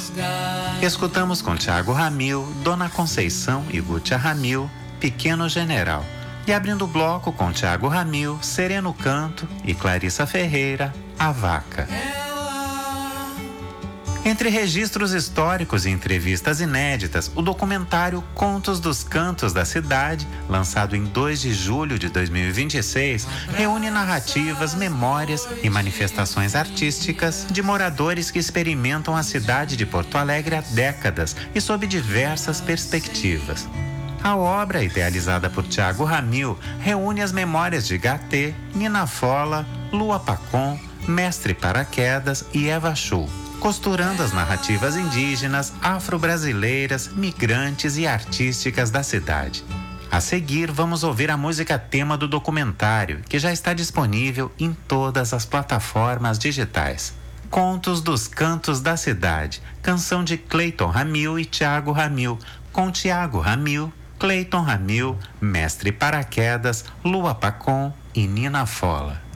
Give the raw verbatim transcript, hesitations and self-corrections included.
Escutamos com Thiago Ramil, Dona Conceição e Gutia Ramil, Pequeno General. E abrindo o bloco com Thiago Ramil, Sereno Canto e Clarissa Ferreira, A Vaca. Entre registros históricos e entrevistas inéditas, o documentário Contos dos Cantos da Cidade, lançado em dois de julho de dois mil e vinte e seis, reúne narrativas, memórias e manifestações artísticas de moradores que experimentam a cidade de Porto Alegre há décadas e sob diversas perspectivas. A obra, idealizada por Thiago Ramil, reúne as memórias de Gatê, Nina Fola, Lua Pacon, Mestre Paraquedas e Eva Chu, costurando as narrativas indígenas, afro-brasileiras, migrantes e artísticas da cidade. A seguir, vamos ouvir a música tema do documentário, que já está disponível em todas as plataformas digitais. Contos dos Cantos da Cidade, canção de Cleiton Ramil e Thiago Ramil, com Thiago Ramil, Cleiton Ramil, Mestre Paraquedas, Lua Pacon e Nina Fola.